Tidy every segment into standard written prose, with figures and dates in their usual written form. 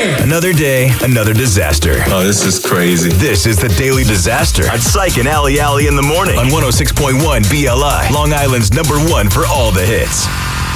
Another day, another disaster. Oh, this is crazy. This is the Daily Disaster on Psych and Ali Ali in the morning on 106.1 BLI, Long Island's #1 for all the hits.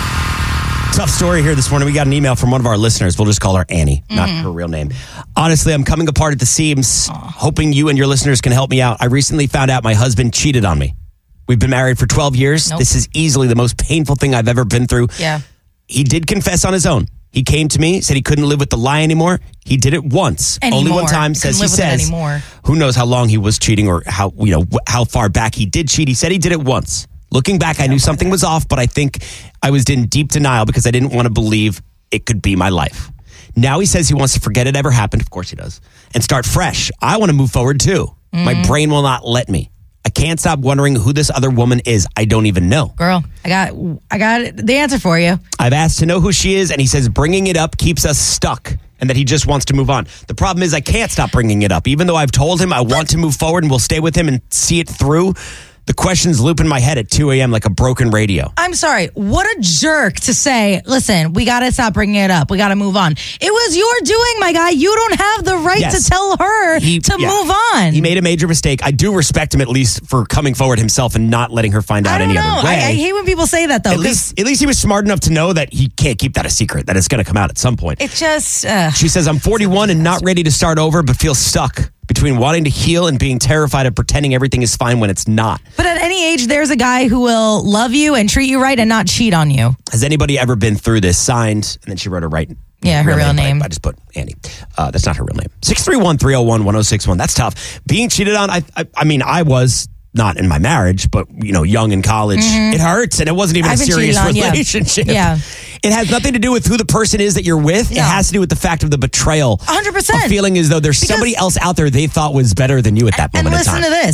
Tough story here this morning. We got an email from one of our listeners. We'll just call her Annie, not her real name. Honestly, I'm coming apart at the seams, hoping you and your listeners can help me out. I recently found out my husband cheated on me. We've been married for 12 years. Nope. This is easily the most painful thing I've ever been through. Yeah. He did confess on his own. He came to me, said he couldn't live with the lie anymore. He did it once. Only one time, says he says. Anymore. Who knows how long he was cheating or how far back he did cheat. He said he did it once. Looking back, I knew something was off, but I think I was in deep denial because I didn't want to believe it could be my life. Now he says he wants to forget it ever happened. Of course he does. And start fresh. I want to move forward too. My brain will not let me. I can't stop wondering who this other woman is. I don't even know. Girl, I got the answer for you. I've asked to know who she is, and he says bringing it up keeps us stuck and that he just wants to move on. The problem is I can't stop bringing it up. Even though I've told him I want to move forward and we'll stay with him and see it through, the questions loop in my head at 2 a.m. like a broken radio. I'm sorry. What a jerk to say, listen, we got to stop bringing it up. We got to move on. It was your doing, my guy. You don't have the right to tell her to move on. He made a major mistake. I do respect him at least for coming forward himself and not letting her find out any other way. I hate when people say that, though. At least he was smart enough to know that he can't keep that a secret, that it's going to come out at some point. It just... She says, I'm 41 and not ready to start over, but feel stuck between wanting to heal and being terrified of pretending everything is fine when it's not. But at any age, there's a guy who will love you and treat you right and not cheat on you. Has anybody ever been through this? Signed, and then she wrote her right. Yeah, her real name. I just put Annie. That's not her real name. 631-301-1061. That's tough. Being cheated on, I mean, I was not in my marriage, but, young in college. It hurts, and it wasn't even a serious relationship. Yeah. It has nothing to do with who the person is that you're with. No. It has to do with the fact of the betrayal. 100%. A feeling as though there's somebody else out there they thought was better than you at that moment in time. And listen to this.